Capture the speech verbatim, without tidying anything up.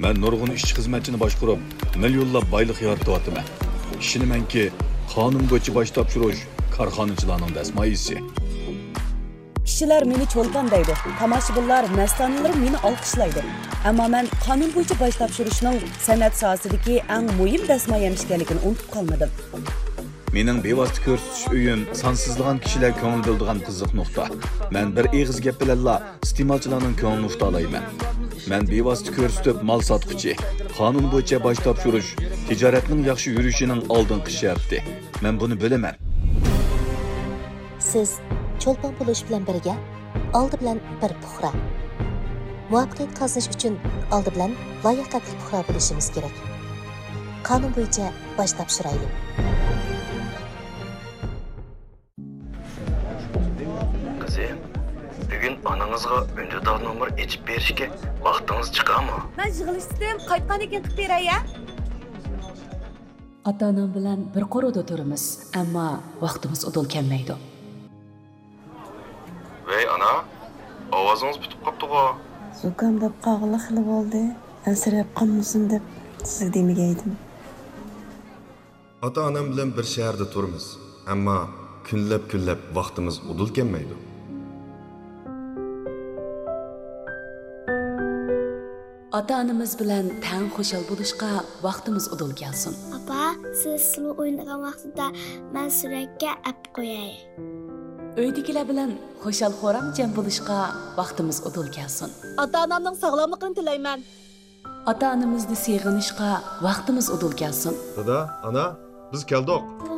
Men nurg'un ishchi xizmatchini boshqarib, millionlab boylik yaratyapman. Ishonamanki, qonun bo'yicha bosh topshirish korxonachilarning dasmoyisi. Kishilar meni cho'lpon deydi. Tomoshabinlar, mastonilar meni olqishlaydi. Ammo men qonun bo'yicha bosh topshirishning san'at sohasidagi eng muhim dasmoya ekanligini unutib qolmadim. Mening bevosita ko'rsatish uyim sonsizlagan kishilar ko'ngil bildigan qiziq nuqta. Men bir eg'iz gap bilanla iste'molchilarning ko'ngil nuqta olayman. Men bevosita ko'rsatib mol sotquchi, qonun bo'yicha bosh topshirish tijoratning yaxshi yurishining oldingi sharti. Men buni bilaman. Siz cho'lpon bo'lish bilan birga oldi bilan bir puxra. Muvaffaqiyat qozonish uchun oldi bilan layoqatli puxra bo'lishimiz kerak. Qonun bo'yicha bosh topshiraylik. Qizim, bugun onangizga ünlüdar nomer içip berishga vaqtingiz chiqadimi? Men yig'ilishdim, qaytgan ekan qilib beray-ya. Ota-onam bilan bir qo'rida turamiz, ammo vaqtimiz udul kelmaydi. Vey ana, ovozingiz bitib qopti-ku. Zukam deb qag'ili xili bo'ldi. Ansirab qolmasin deb sizga demagaydim. Ota-onam bilan bir shaharda turamiz, ammo kunlab-kunlab vaqtimiz udul kelmaydi. Ota-onamiz bilan tang xushal bo'lishga vaqtimiz udul kelsin. Papa, siz sulu o'ynagan vaqtida men suratga ap qo'yay. Uydagilar bilan xushal-xo'ram jam bo'lishga vaqtimiz udul kelsin. Ota-onamning sog'lomligini tilayman. Ota-onamizni seg'inishga vaqtimiz udul kelsin. Dada, ana, biz keldik.